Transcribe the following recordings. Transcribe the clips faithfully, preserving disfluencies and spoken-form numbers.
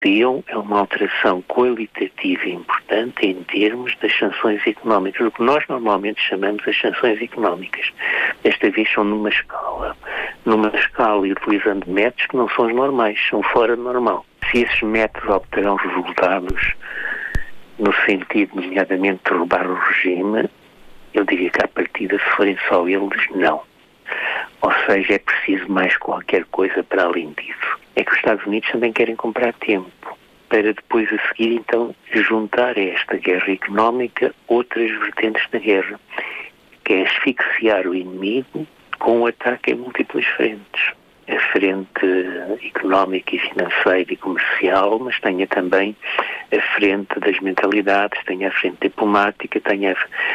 É uma alteração qualitativa importante em termos das sanções económicas, o que nós normalmente chamamos as sanções económicas. Desta vez são numa escala, numa escala e utilizando métodos que não são os normais, são fora do normal. Se esses métodos obterão resultados no sentido, nomeadamente, de derrubar o regime, eu diria que à partida, se forem só eles, não. Ou seja, é preciso mais qualquer coisa para além disso. É que os Estados Unidos também querem comprar tempo para depois a seguir, então, juntar a esta guerra económica outras vertentes da guerra, que é asfixiar o inimigo com um ataque em múltiplas frentes. A frente económica e financeira e comercial, mas tenha também a frente das mentalidades, tenha a frente diplomática, tenha a,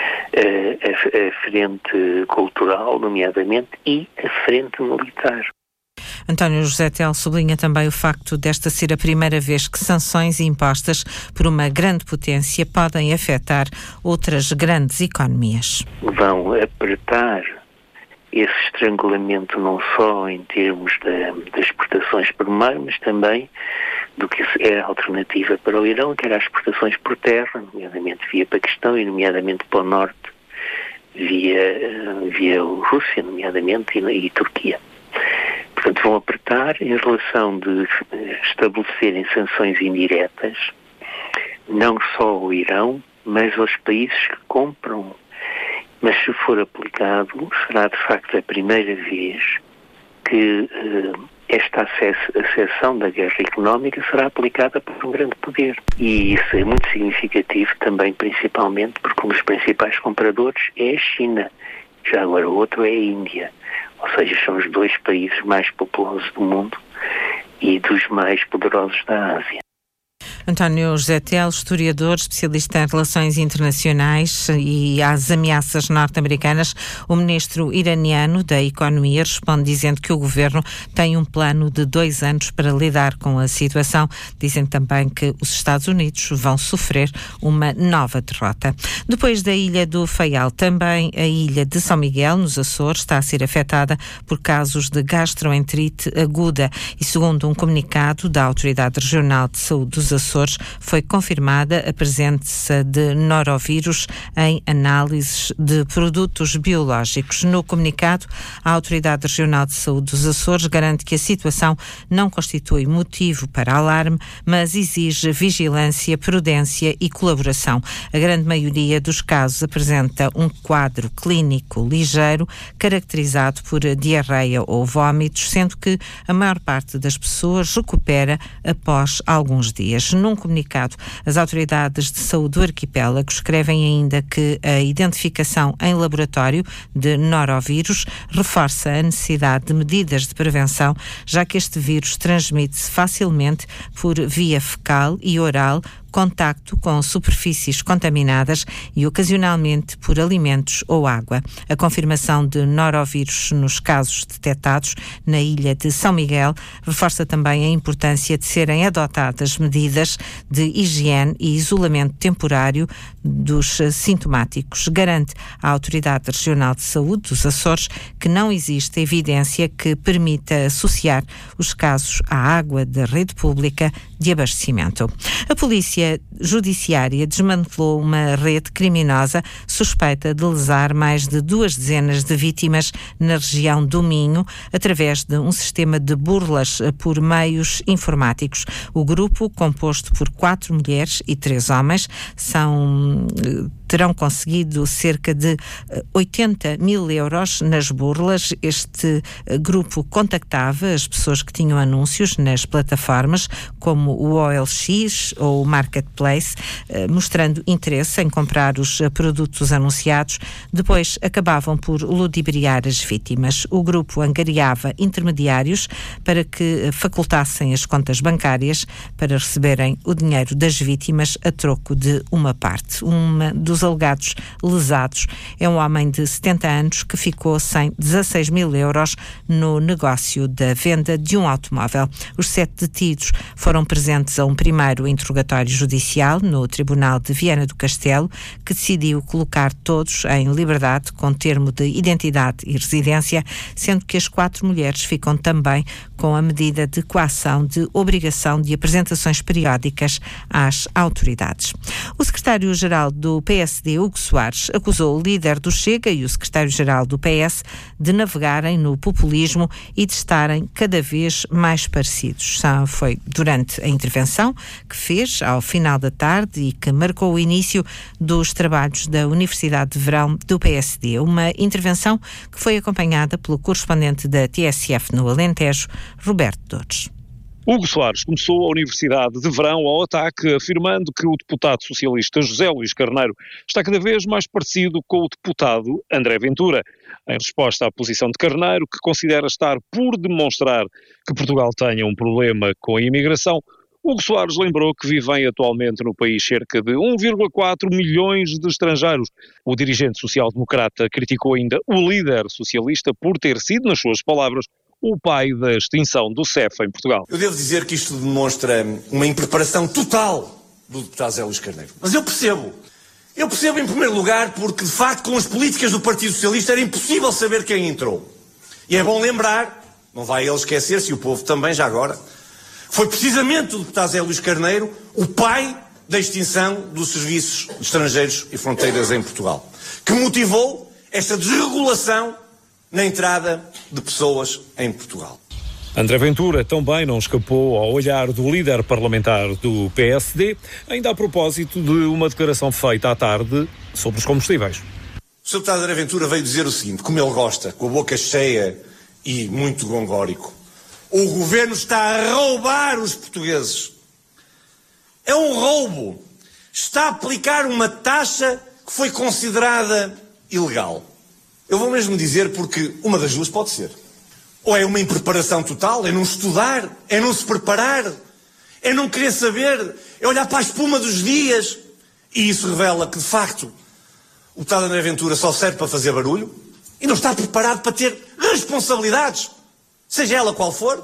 a, a frente cultural, nomeadamente, e a frente militar. António José Tel sublinha também o facto desta ser a primeira vez que sanções impostas por uma grande potência podem afetar outras grandes economias. Vão apertar esse estrangulamento não só em termos das exportações por mar, mas também do que é a alternativa para o Irão, que era as exportações por terra, nomeadamente via Paquistão e nomeadamente para o norte, via, via Rússia, nomeadamente, e, e Turquia. Portanto, vão apertar em relação de estabelecerem sanções indiretas, não só ao Irão, mas aos países que compram. Mas se for aplicado, será de facto a primeira vez que uh, esta acessão da guerra económica será aplicada por um grande poder. E isso é muito significativo também, principalmente, porque um dos principais compradores é a China. Já agora o outro é a Índia. Ou seja, são os dois países mais populosos do mundo e dos mais poderosos da Ásia. António José Tel, historiador, especialista em relações internacionais e às ameaças norte-americanas. O ministro iraniano da Economia responde dizendo que o governo tem um plano de dois anos para lidar com a situação, dizendo também que os Estados Unidos vão sofrer uma nova derrota. Depois da ilha do Faial, também a ilha de São Miguel, nos Açores, está a ser afetada por casos de gastroenterite aguda e, segundo um comunicado da Autoridade Regional de Saúde dos Açores, foi confirmada a presença de norovírus em análises de produtos biológicos. No comunicado, a Autoridade Regional de Saúde dos Açores garante que a situação não constitui motivo para alarme, mas exige vigilância, prudência e colaboração. A grande maioria dos casos apresenta um quadro clínico ligeiro, caracterizado por diarreia ou vômitos, sendo que a maior parte das pessoas recupera após alguns dias. Num comunicado, as autoridades de saúde do arquipélago escrevem ainda que a identificação em laboratório de norovírus reforça a necessidade de medidas de prevenção, já que este vírus transmite-se facilmente por via fecal e oral, contacto com superfícies contaminadas e ocasionalmente por alimentos ou água. A confirmação de norovírus nos casos detectados na ilha de São Miguel reforça também a importância de serem adotadas medidas de higiene e isolamento temporário dos sintomáticos. Garante a Autoridade Regional de Saúde dos Açores que não existe evidência que permita associar os casos à água da rede pública de abastecimento. A Polícia Judiciária desmantelou uma rede criminosa suspeita de lesar mais de duas dezenas de vítimas na região do Minho, através de um sistema de burlas por meios informáticos. O grupo, composto por quatro mulheres e três homens, são... terão conseguido cerca de oitenta mil euros nas burlas. Este grupo contactava as pessoas que tinham anúncios nas plataformas como o O L X ou o Marketplace, mostrando interesse em comprar os produtos anunciados. Depois acabavam por ludibriar as vítimas. O grupo angariava intermediários para que facultassem as contas bancárias para receberem o dinheiro das vítimas a troco de uma parte. Uma dos dos alegados lesados. É um homem de setenta anos que ficou sem dezasseis mil euros no negócio da venda de um automóvel. Os sete detidos foram presentes a um primeiro interrogatório judicial no Tribunal de Viana do Castelo, que decidiu colocar todos em liberdade com termo de identidade e residência, sendo que as quatro mulheres ficam também com a medida de coação de obrigação de apresentações periódicas às autoridades. O secretário-geral do P S D, Hugo Soares, acusou o líder do Chega e o secretário-geral do P S de navegarem no populismo e de estarem cada vez mais parecidos. Foi durante a intervenção que fez ao final da tarde e que marcou o início dos trabalhos da Universidade de Verão do P S D. Uma intervenção que foi acompanhada pelo correspondente da T S F no Alentejo, Roberto Dores. Hugo Soares começou a Universidade de Verão ao ataque, afirmando que o deputado socialista José Luís Carneiro está cada vez mais parecido com o deputado André Ventura. Em resposta à posição de Carneiro, que considera estar por demonstrar que Portugal tenha um problema com a imigração, Hugo Soares lembrou que vivem atualmente no país cerca de um vírgula quatro milhões de estrangeiros. O dirigente social-democrata criticou ainda o líder socialista por ter sido, nas suas palavras, o pai da extinção do C E F em Portugal. Eu devo dizer que isto demonstra uma impreparação total do deputado José Luís Carneiro. Mas eu percebo. Eu percebo em primeiro lugar porque, de facto, com as políticas do Partido Socialista era impossível saber quem entrou. E é bom lembrar, não vai ele esquecer-se, e o povo também já agora, foi precisamente o deputado José Luís Carneiro o pai da extinção dos serviços de estrangeiros e fronteiras em Portugal, que motivou esta desregulação na entrada de pessoas em Portugal. André Ventura também não escapou ao olhar do líder parlamentar do P S D, ainda a propósito de uma declaração feita à tarde sobre os combustíveis. O senhor deputado André Ventura veio dizer o seguinte, como ele gosta, com a boca cheia e muito gongórico: o governo está a roubar os portugueses. É um roubo. Está a aplicar uma taxa que foi considerada ilegal. Eu vou mesmo dizer porque uma das duas pode ser. Ou é uma impreparação total, é não estudar, é não se preparar, é não querer saber, é olhar para a espuma dos dias. E isso revela que, de facto, o deputado André Ventura só serve para fazer barulho e não está preparado para ter responsabilidades, seja ela qual for.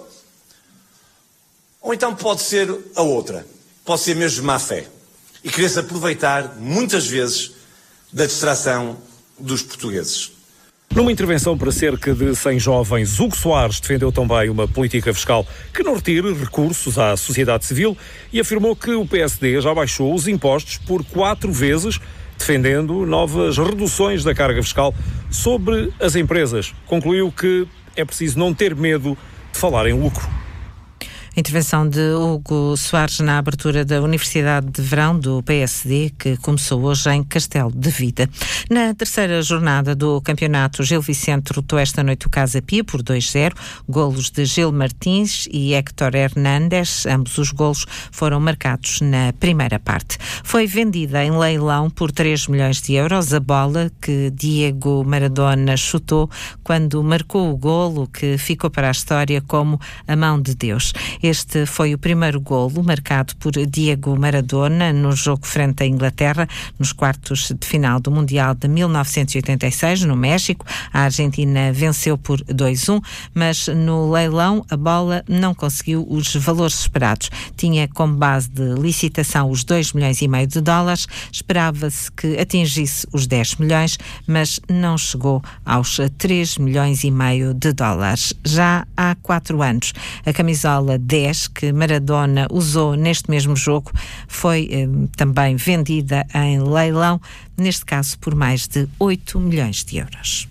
Ou então pode ser a outra, pode ser mesmo má fé e querer-se aproveitar, muitas vezes, da distração dos portugueses. Numa intervenção para cerca de cem jovens, Hugo Soares defendeu também uma política fiscal que não retire recursos à sociedade civil e afirmou que o P S D já baixou os impostos por quatro vezes, defendendo novas reduções da carga fiscal sobre as empresas. Concluiu que é preciso não ter medo de falar em lucro. Intervenção de Hugo Soares na abertura da Universidade de Verão do P S D, que começou hoje em Castelo de Vida. Na terceira jornada do campeonato, Gil Vicente derrotou esta noite o Casa Pia por dois a zero. Golos de Gil Martins e Héctor Hernández, ambos os golos foram marcados na primeira parte. Foi vendida em leilão por três milhões de euros a bola que Diego Maradona chutou quando marcou o golo, que ficou para a história como a mão de Deus. Este foi o primeiro golo marcado por Diego Maradona no jogo frente à Inglaterra, nos quartos de final do Mundial de mil novecentos e oitenta e seis, no México. A Argentina venceu por dois a um, mas no leilão a bola não conseguiu os valores esperados. Tinha como base de licitação os dois milhões e meio de dólares, esperava-se que atingisse os dez milhões, mas não chegou aos três milhões e meio de dólares. Já há quatro anos, a camisola dez que Maradona usou neste mesmo jogo foi eh, também vendida em leilão, neste caso por mais de oito milhões de euros.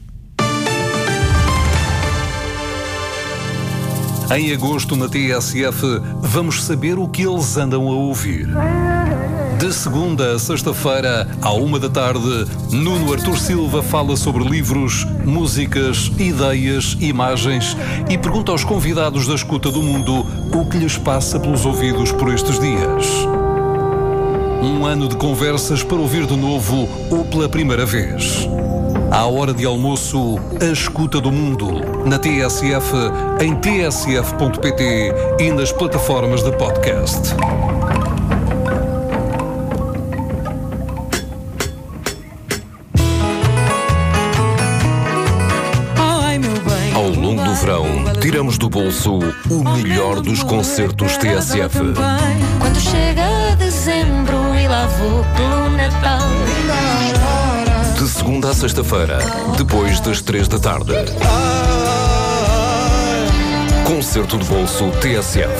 Em agosto, na T S F, vamos saber o que eles andam a ouvir. De segunda a sexta-feira, à uma da tarde, Nuno Artur Silva fala sobre livros, músicas, ideias, imagens e pergunta aos convidados da Escuta do Mundo o que lhes passa pelos ouvidos por estes dias. Um ano de conversas para ouvir de novo ou pela primeira vez. À hora de almoço, a Escuta do Mundo, na T S F, em t s f ponto p t e nas plataformas de podcast. verão, tiramos do bolso o melhor dos concertos T S F. Quando chega dezembro e lá vou pelo Natal. De segunda a sexta-feira, depois das três da tarde. Concerto de bolso T S F.